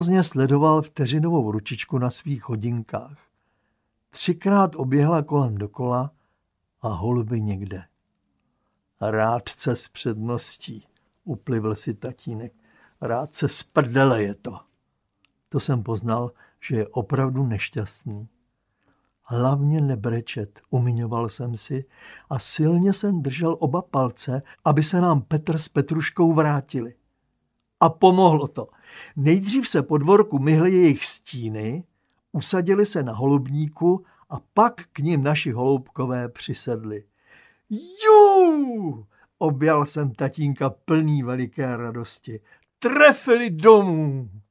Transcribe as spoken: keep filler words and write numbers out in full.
Pozorně sledoval vteřinovou ručičku na svých hodinkách. Třikrát oběhla kolem dokola a holuby někde. Rádce s předností, uplivl si tatínek. Rádce z prdele je to. To jsem poznal, že je opravdu nešťastný. Hlavně nebrečet, umiňoval jsem si a silně jsem držel oba palce, aby se nám Petr s Petruškou vrátili. A pomohlo to. Nejdřív se po dvorku myhly jejich stíny, usadili se na holubníku a pak k nim naši holoubkové přisedli. Jú! Objal jsem tatínka plný veliké radosti. Trefili domů!